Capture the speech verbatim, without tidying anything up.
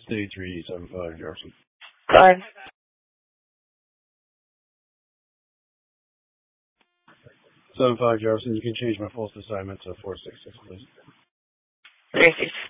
City three seven five Jefferson. Sorry. Seven five Jefferson. You can change my false assignment to four six six, please. Three six